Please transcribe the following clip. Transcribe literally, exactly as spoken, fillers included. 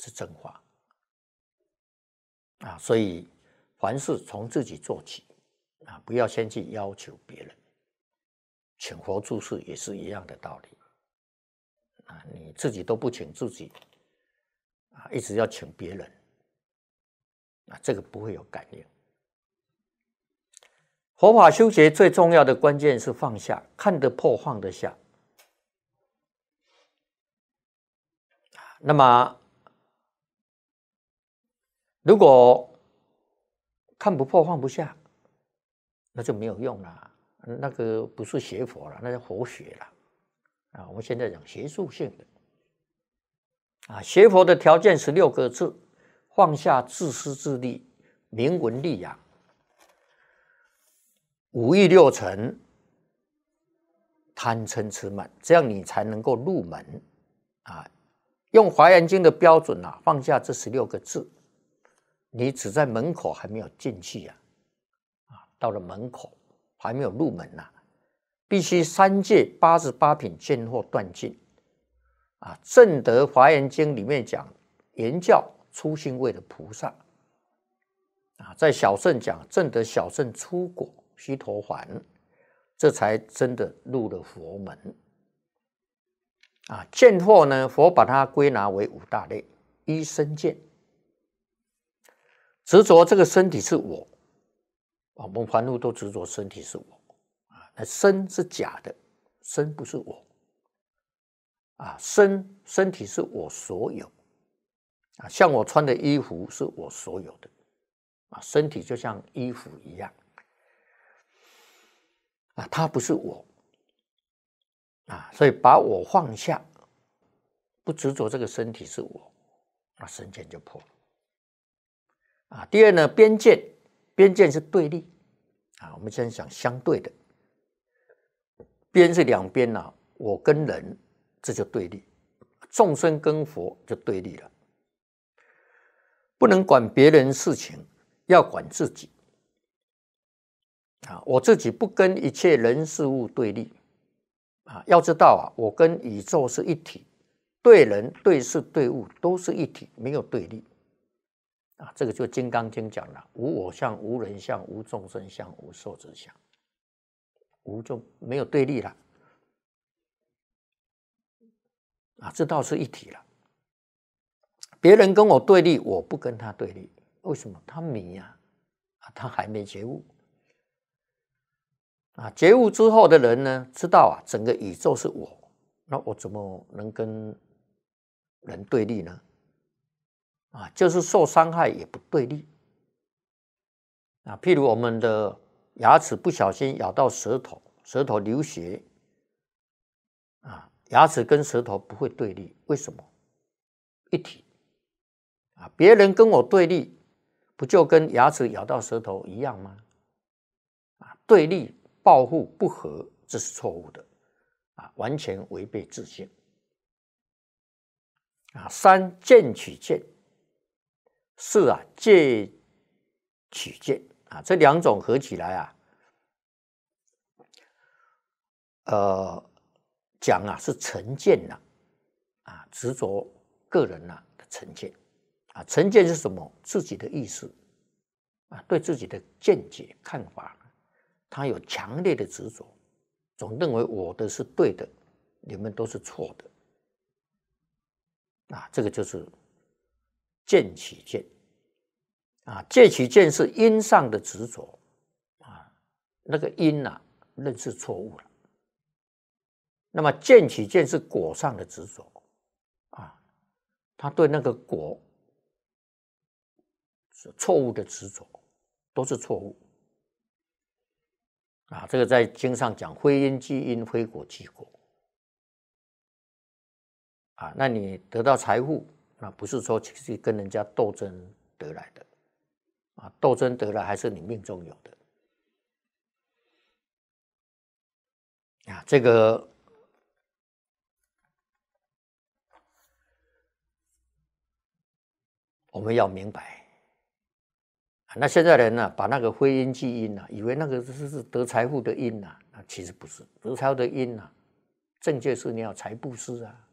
是真话啊。所以凡事从自己做起啊，不要先去要求别人。请佛住世也是一样的道理啊，你自己都不请自己啊，一直要请别人啊，这个不会有感应。佛法修学最重要的关键是放下，看得破放得下。那么如果看不破放不下，那就没有用了，那个不是学佛了，那是佛学了啊。我们现在讲学术性的啊，学佛的条件十六个字：放下自私自利、名闻利养、五欲六尘、贪嗔痴慢，这样你才能够入门啊。用华严经的标准啊，放下这十六个字，你只在门口还没有进去啊，啊，到了门口还没有入门呐、啊，必须三界八十八品见惑断尽啊。正德华严经里面讲，原教初信位的菩萨啊，在小乘讲正德小乘出果须陀洹，这才真的入了佛门。啊，见惑呢，佛把它归纳为五大类：一身见，执着这个身体是我，我们凡夫都执着身体是我啊，那身是假的，身不是我啊，身身体是我所有啊，像我穿的衣服是我所有的啊，身体就像衣服一样啊，它不是我。啊，所以把我放下，不执着这个身体是我，那身见就破了。啊，第二呢，边见，边见是对立啊，我们现在讲相对的，边是两边啊，我跟人这就对立，众生跟佛就对立了，不能管别人事情，要管自己啊，我自己不跟一切人事物对立。啊，要知道啊，我跟宇宙是一体，对人、对事、对物都是一体，没有对立。啊，这个就《金刚经》讲了：无我相、无人相、无众生相、无寿者相，无就没有对立了。啊，这倒是一体了。别人跟我对立，我不跟他对立，为什么？他迷呀、啊，他还没觉悟。啊，觉悟之后的人呢，知道啊，整个宇宙是我，那我怎么能跟人对立呢？啊，就是受伤害也不对立。啊，譬如我们的牙齿不小心咬到舌头，舌头流血，啊，牙齿跟舌头不会对立，为什么？一体。啊，别人跟我对立，不就跟牙齿咬到舌头一样吗？啊，对立。报复不和，这是错误的啊，完全违背自性啊。三见取见，四啊戒取见啊，这两种合起来啊，呃，讲啊是成见呐啊，执着个人呐、啊、的成见啊，成见是什么？自己的意识啊，对自己的见解看法。他有强烈的执着，总认为我的是对的，你们都是错的。啊，这个就是见取见。啊，戒取见是因上的执着啊，那个因啊认识错误了。那么见取见是果上的执着啊，他对那个果是错误的执着，都是错误。啊，这个在经上讲，非因即因，非果即果。啊，那你得到财富，那不是说去跟人家斗争得来的，啊，斗争得来还是你命中有的。啊，这个我们要明白。那现在人呢、啊，把那个非因即因啊，以为那个是得财富的因啊，那其实不是，得财富的因啊，正确是你要财布施啊，